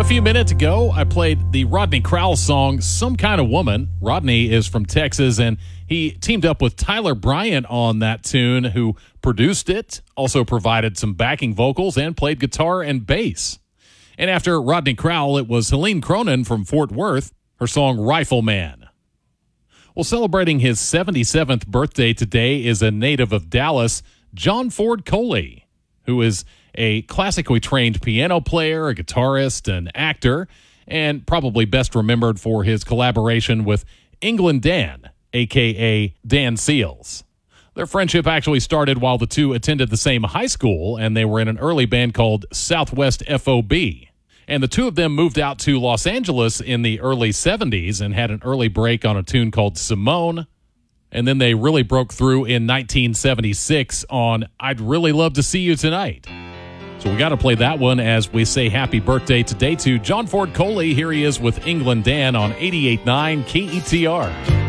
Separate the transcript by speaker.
Speaker 1: A few minutes ago, I played the Rodney Crowell song, Some Kind of Woman. Rodney is from Texas, and he teamed up with Tyler Bryant on that tune, who produced it, also provided some backing vocals, and played guitar and bass. And after Rodney Crowell, it was Helene Cronin from Fort Worth, her song Rifleman. Well, celebrating his 77th birthday today is a native of Dallas, John Ford Coley, who is a classically trained piano player, a guitarist, an actor, and probably best remembered for his collaboration with England Dan, a.k.a. Dan Seals. Their friendship actually started while the two attended the same high school, and they were in an early band called Southwest FOB. And the two of them moved out to Los Angeles in the early 70s and had an early break on a tune called Simone. And then they really broke through in 1976 on I'd Really Love to See You Tonight. So we got to play that one as we say happy birthday today to John Ford Coley. Here he is with England Dan on 88.9 KETR.